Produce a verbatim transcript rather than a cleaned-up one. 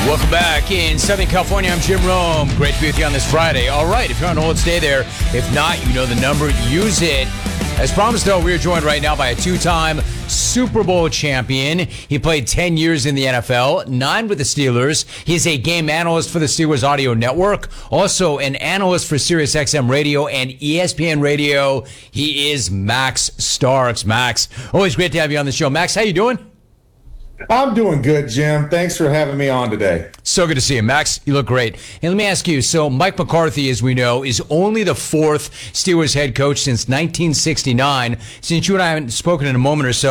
Welcome back in Southern California. I'm Jim Rome. Great to be with you on this Friday. All right, if you're on hold, stay there. If not, you know the number. Use it. As promised, though, we are joined right now by a two-time Super Bowl champion. He played ten years in the N F L, nine with the Steelers. He's a game analyst for the Steelers Audio Network, also an analyst for SiriusXM Radio and E S P N Radio. He is Max Starks. Max, always great to have you on the show. Max, how you doing? I'm doing good, Jim. Thanks for having me on today. So good to see you, Max. You look great. And let me ask you, so Mike McCarthy, as we know, is only the fourth Steelers head coach since nineteen sixty-nine. Since you and I haven't spoken in a moment or so,